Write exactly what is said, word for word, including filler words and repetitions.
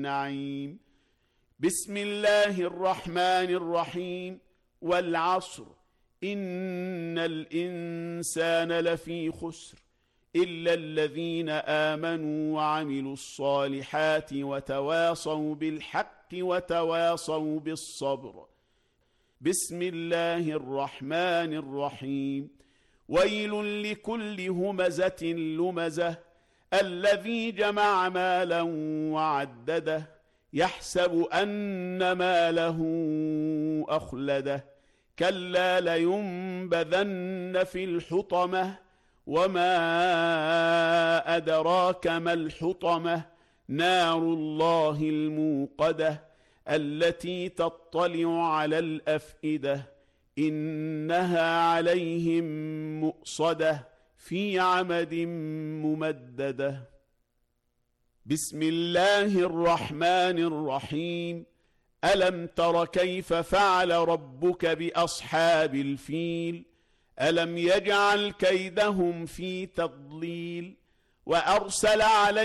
النعيم. بسم الله الرحمن الرحيم. والعصر إن الإنسان لفي خسر إلا الذين آمنوا وعملوا الصالحات وتواصوا بالحق وتواصوا بالصبر. بسم الله الرحمن الرحيم. ويل لكل همزة لمزة الذي جمع مالا وعدده يحسب أن ماله أخلده كلا لينبذن في الحطمة وما أدراك ما الحطمة نار الله الموقدة التي تطلع على الأفئدة إنها عليهم مؤصدة في عمد ممددة. بسم الله الرحمن الرحيم. ألم تر كيف فعل ربك بأصحاب الفيل ألم يجعل كيدهم في تضليل وأرسل عليهم